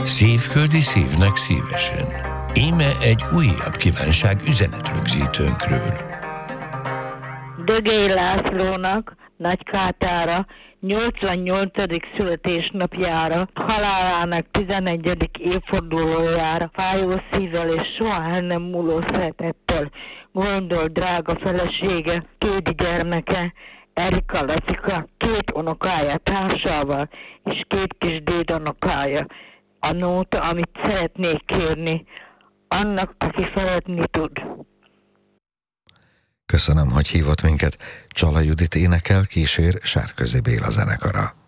Szívföldi szívnek szívesen. Íme egy újabb kívánság üzenetrögzítőnkről. Dögei Lászlónak Nagykátára 88. születésnapjára, halálának 11. évfordulójára fájó szívvel és soha el nem múló szeretettel gondol drága felesége, 2 gyermeke, Erika Lacika, 2 unokája társával és 2 kis dédunokája. A nóta, amit szeretnék kérni annak, aki szeretni tud. Köszönöm, hogy hívott minket. Csala Judit énekel, kísér Sárközi Béla zenekara.